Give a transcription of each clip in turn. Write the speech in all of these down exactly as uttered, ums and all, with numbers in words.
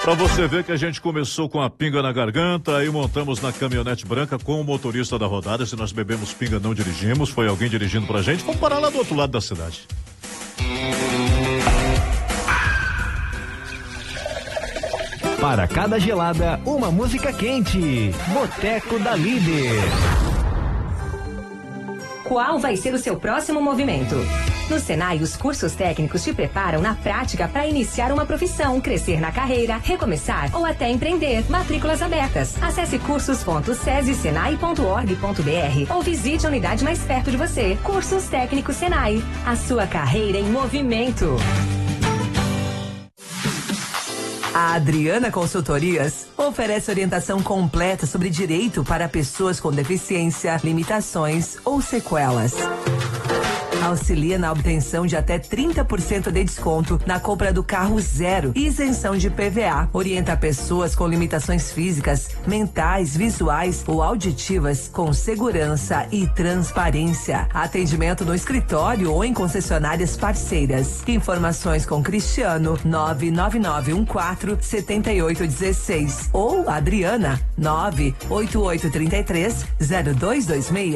Pra você ver que a gente começou com a pinga na garganta, aí montamos na caminhonete branca com o motorista da rodada. Se nós bebemos pinga, não dirigimos, foi alguém dirigindo pra gente. Vamos parar lá do outro lado da cidade. Para cada gelada, uma música quente. Boteco da Líder. Qual vai ser o seu próximo movimento? No Senai, os cursos técnicos te preparam na prática para iniciar uma profissão, crescer na carreira, recomeçar ou até empreender. Matrículas abertas. Acesse cursos ponto sesi senai ponto org ponto br ou visite a unidade mais perto de você. Cursos Técnicos Senai. A sua carreira em movimento. A Adriana Consultorias oferece orientação completa sobre direito para pessoas com deficiência, limitações ou sequelas. Auxilia na obtenção de até trinta por cento de desconto na compra do carro zero e isenção de P V A. Orienta pessoas com limitações físicas, mentais, visuais ou auditivas com segurança e transparência. Atendimento no escritório ou em concessionárias parceiras. Informações com Cristiano nove nove nove um quatro sete oito um seis ou Adriana nove oito oito três três zero dois dois seis.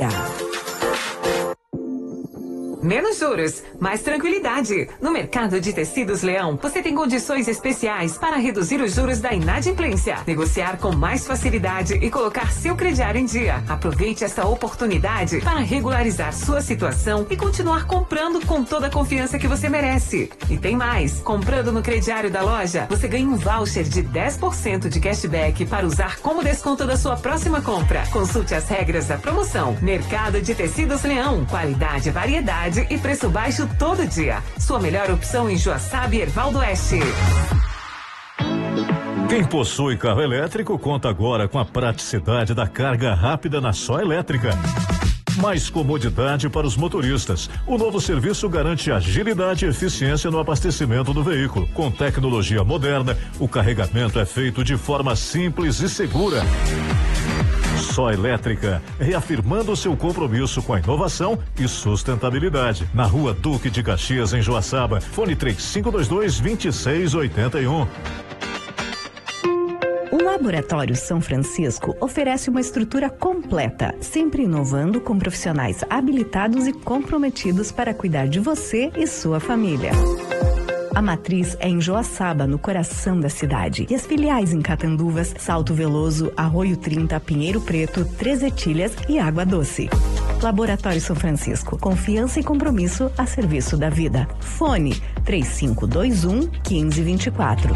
Menos juros, mais tranquilidade. No mercado de tecidos Leão, você tem condições especiais para reduzir os juros da inadimplência, negociar com mais facilidade e colocar seu crediário em dia. Aproveite esta oportunidade para regularizar sua situação e continuar comprando com toda a confiança que você merece. E tem mais, comprando no crediário da loja, você ganha um voucher de dez por cento de cashback para usar como desconto da sua próxima compra. Consulte as regras da promoção. Mercado de Tecidos Leão, qualidade, variedade e preço baixo todo dia. Sua melhor opção em Joaçaba e Ervaldo Oeste. Quem possui carro elétrico conta agora com a praticidade da carga rápida na Só Elétrica. Mais comodidade para os motoristas. O novo serviço garante agilidade e eficiência no abastecimento do veículo. Com tecnologia moderna, o carregamento é feito de forma simples e segura. Só Elétrica, reafirmando seu compromisso com a inovação e sustentabilidade. Na Rua Duque de Caxias, em Joaçaba. Fone três cinco dois dois, dois seis oito um. O Laboratório São Francisco oferece uma estrutura completa, sempre inovando com profissionais habilitados e comprometidos para cuidar de você e sua família. A matriz é em Joaçaba, no coração da cidade. E as filiais em Catanduvas, Salto Veloso, Arroio trinta, Pinheiro Preto, Três Etilhas e Água Doce. Laboratório São Francisco. Confiança e compromisso a serviço da vida. Fone três cinco dois um, um cinco dois quatro.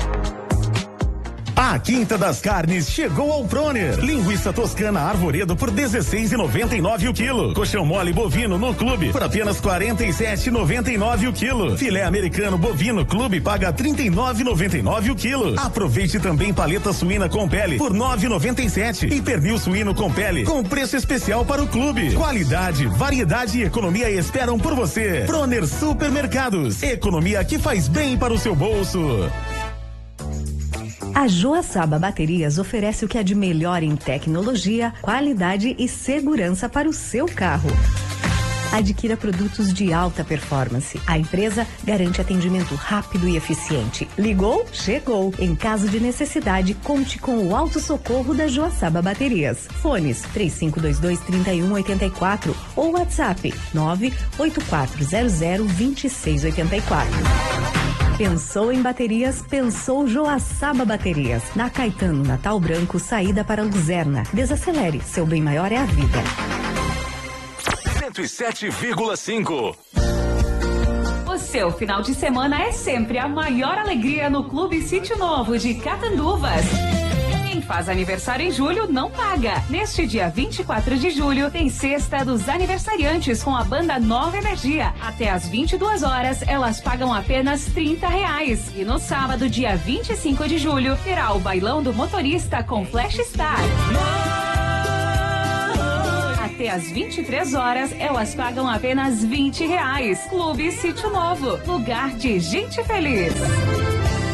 A Quinta das Carnes chegou ao Proner. Linguiça toscana Arvoredo por dezesseis reais e noventa e nove o quilo. Colchão mole bovino no Clube por apenas quarenta e sete reais e noventa e nove o quilo. Filé americano bovino Clube paga trinta e nove reais e noventa e nove o quilo. Aproveite também paleta suína com pele por nove reais e noventa e sete e pernil suíno com pele com preço especial para o Clube. Qualidade, variedade e economia esperam por você. Proner Supermercados. Economia que faz bem para o seu bolso. A Joaçaba Baterias oferece o que há de melhor em tecnologia, qualidade e segurança para o seu carro. Adquira produtos de alta performance. A empresa garante atendimento rápido e eficiente. Ligou? Chegou. Em caso de necessidade, conte com o auto-socorro da Joaçaba Baterias. Fones três cinco dois dois, três um oito quatro ou WhatsApp nove oito quatro zero zero dois seis oito quatro. Pensou em baterias? Pensou Joaçaba Baterias. Na Caetano Natal Branco, saída para Luzerna. Desacelere, seu bem maior é a vida. cento e sete vírgula cinco. O seu final de semana é sempre a maior alegria no Clube Sítio Novo de Catanduvas. Quem faz aniversário em julho não paga. Neste dia vinte e quatro de julho tem Sexta dos Aniversariantes com a banda Nova Energia. Até às vinte e duas horas elas pagam apenas trinta reais. E no sábado, dia vinte e cinco de julho, terá o Bailão do Motorista com Flash Star. Até às vinte e três horas elas pagam apenas vinte reais. Clube Sítio Novo, lugar de gente feliz.